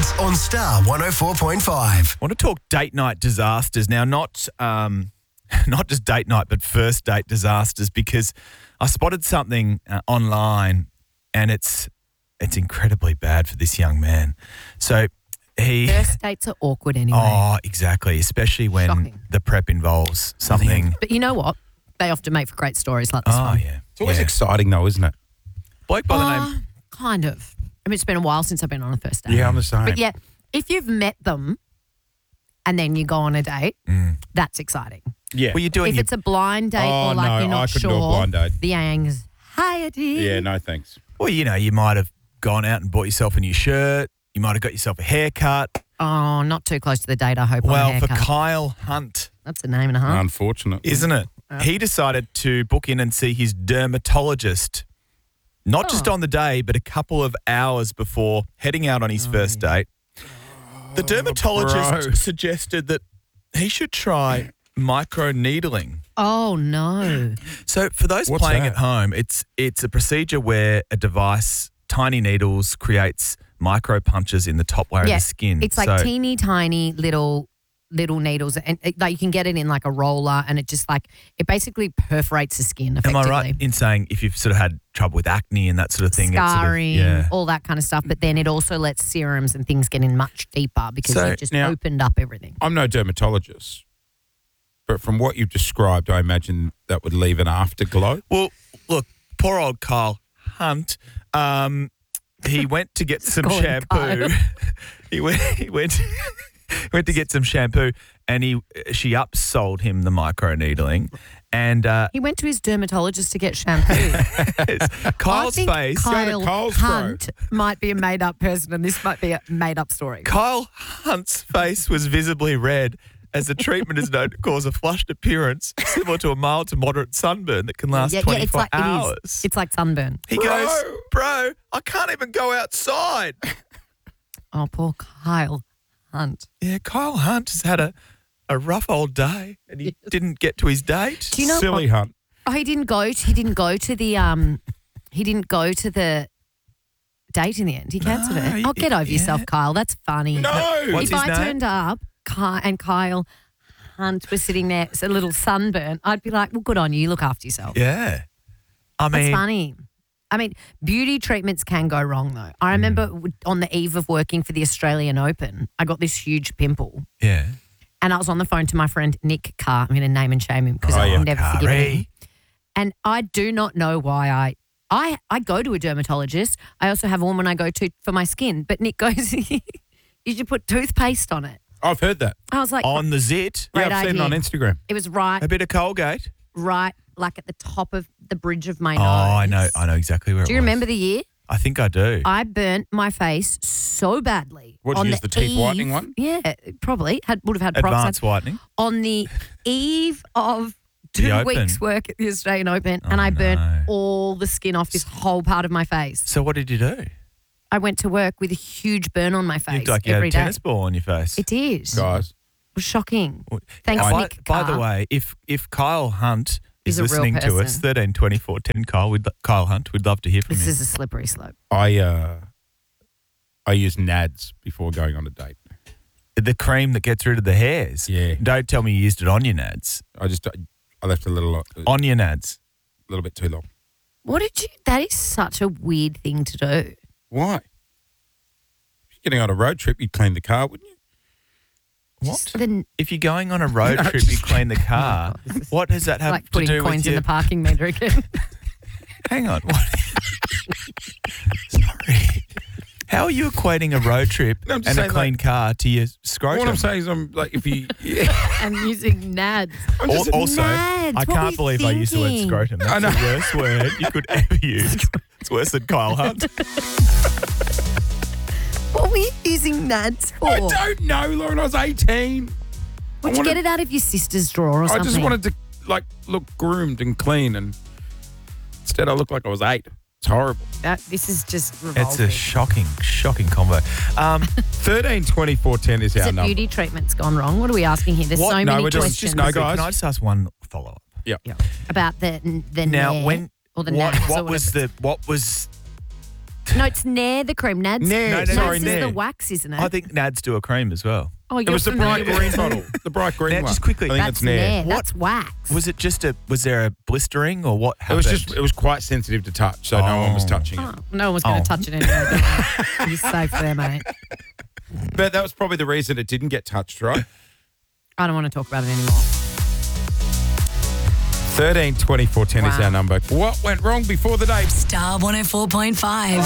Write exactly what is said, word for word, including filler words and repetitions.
Weekends on Star one oh four point five. I want to talk date night disasters now, not um, not just date night, but first date disasters, because I spotted something uh, online, and it's it's incredibly bad for this young man. So he First dates are awkward anyway. oh exactly, especially when Shocking. the prep involves something. But you know what? They often make for great stories like this Oh one. yeah, It's always yeah. exciting though, isn't it? bloke by the Uh, name. kind of. I mean, it's been a while since I've been on a first date. Yeah, I'm the same. But yeah, if you've met them and then you go on a date, that's exciting. Yeah. Well, you're doing If your it's a blind date Oh, or like no, you're not I couldn't sure, do a blind date. the anxiety. Yeah, no thanks. well, you know, you might have gone out and bought yourself a new shirt. You might have got yourself a haircut. Oh, not too close to the date, I hope. on a Well, for haircut. Kyle Hunt, That's a name and a half. Unfortunate. isn't it? He decided to book in and see his dermatologist, not just Oh. on the day, but a couple of hours before heading out on his first date. The dermatologist bro. suggested that he should try micro needling. Oh, no. So for those What's playing that? at home, it's it's a procedure where a device, tiny needles, creates micro punches in the top layer Yeah, of the skin. It's like So- teeny tiny little little needles, and it, like you can get it in like a roller, and it just like it basically perforates the skin. Am Effectively. I right in saying if you've sort of had trouble with acne and that sort of thing, Scarring, it's sort of, yeah. all that kind of stuff. But then it also lets serums and things get in much deeper because So you've just now- opened up everything. I'm no dermatologist, but from what you've described, I imagine that would leave an afterglow. Well, look, poor old Kyle Hunt. Um, he went to get some Call him shampoo. Kyle. he went. He went. went to get some shampoo, and he she upsold him the micro needling, and uh, He went to his dermatologist to get shampoo. Kyle's I think face. Kyle Coles, bro. Hunt might be a made up person, and this might be a made up story. Kyle Hunt's face was visibly red, as the treatment is known to cause a flushed appearance similar to a mild to moderate sunburn that can last yeah, yeah, twenty-four it's like hours. it is. It's like sunburn. He Bro. goes, bro, I can't even go outside. Oh, poor Kyle Hunt. Yeah, Kyle Hunt has had a, a rough old day, and he didn't get to his date. Do you know Silly what? Hunt. Oh, he didn't go. To, he didn't go to the um. He didn't go to the date in the end. He cancelled No, it. Oh, get over yeah. yourself, Kyle. That's funny. No. What's if his I name? turned up Ky- and Kyle Hunt was sitting there, it's a little sunburn, I'd be like, well, good on you. Look after yourself. Yeah. I That's mean, funny. I mean, beauty treatments can go wrong, though. I remember w on the eve of working for the Australian Open, I got this huge pimple. yeah. And I was on the phone to my friend Nick Carr. I'm going to name and shame him because Oh, I'll yeah. never forgive Carrie. him. And I do not know why I, I I go to a dermatologist. I also have a woman I go to for my skin. But Nick goes, you should put toothpaste on it. I've heard that. I was like, On the zit, Yeah, Great I've seen it on idea. Instagram. it was right, a bit of Colgate. right, like at the top of the bridge of my Oh, nose. I know. I know exactly where Do it you was. remember the year? I think I do. I burnt my face so badly. What, did on you use the teeth eve- whitening one? Yeah, probably. Had would have had Advanced peroxide. whitening. On the eve of The two Open. weeks' work at the Australian Open, Oh, and I burnt no. all the skin off this whole part of my face. So what did you do? I went to work with a huge burn on my You face looked like you had every a day. tennis ball on your face. It is. Guys. It was shocking. Well, Thanks, by, Nick by the Carr. way, if if Kyle Hunt is He's a real listening to us, person. thirteen twenty-four ten Kyle, we'd, Kyle Hunt, we'd love to hear from This you. is a slippery slope. I uh, I use Nads before going on a date. The cream that gets rid of the hairs. Yeah. Don't tell me you used it on your nads. I just I left a little a On your nads. little bit too long. What did you? That is such a weird thing to do. Why? If you're getting on a road trip, you'd clean the car, wouldn't you? What? Just the- If you're going on a road No, trip, you just- clean the car. What does that have like to putting do coins with in your... the parking meter again. Hang on. What? Sorry. How are you equating a road trip No, I'm just and a saying, clean like- car to your scrotum? What I'm saying is, I'm like, if you, yeah, I'm using Nads. I'm Al- just, also, Nads, I what were can't you believe I used the word thinking? scrotum. That's I know. the worst word you could ever use. It's worse than Kyle Hunt. What were you using Nads for? I don't know, Lauren. I was eighteen. Would I you wanted- get it out of your sister's drawer or I something? just wanted to like look groomed and clean, and instead I looked like I was eight. It's horrible. That, this is just It's revolting. a shocking, shocking combo. Um, Thirteen twenty four ten is Is our it number. beauty treatment's gone wrong? What are we asking here? There's What? so No, many we're doing- questions no, no, guys. Can I just ask one follow-up? Yeah. Yeah. about the the Now, nair when or the what, nads or what was whatever. the what was No, it's Nair the cream. Nad's, Nair, No, no, Nad's sorry, is Nair. the wax, isn't it? I think Nads do a cream as well. oh, It you're was the bright familiar green with- bottle. The bright green Now, one. just quickly, I think That's it's Nair. Nair. What- That's wax. Was it just a? Was there a blistering or what It happened? was just, it was quite sensitive to touch, so no one was Oh. touching it. Oh, no one was going Oh. to touch it anyway. don't worry. You're safe there, mate. But that was probably the reason it didn't get touched, right? I don't want to talk about it anymore. thirteen twenty-four ten is Wow. our number. What went wrong before the day? Star one oh four point five.